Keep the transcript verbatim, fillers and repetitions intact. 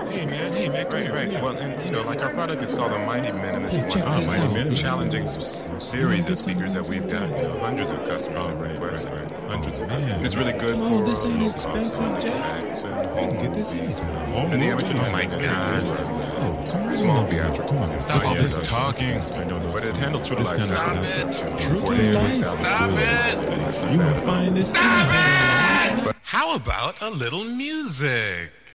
Hey man, hey man, come Right, here, right. come here. Well, and you know, like our product is called the Mighty Minimalist Hey, check one. this Mighty out. Minimalist. Check Challenging this s- out. series You of speakers that we've got. You know, hundreds of customers Oh, have right, requested. right, right. Hundreds Oh, of customers. man. And it's really good Come for on, this ain't uh, expensive, Jack. Macs and You home can get this movies. anytime. Home and the amateur. Oh my movies. God. Oh, come on. Small in, theatrical. Come on. Stop all Yeah, this yeah, talking. yeah. I know, but it handles true to This life. kind of Stop stuff. it. True to forty-eight life. Stop it. it. You won't find this. How about a little music?